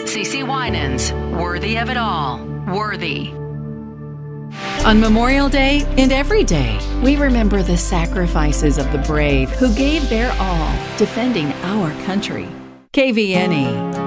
CeCe Winans, worthy of it all. Worthy. On Memorial Day and every day, we remember the sacrifices of the brave who gave their all defending our country. KVNE.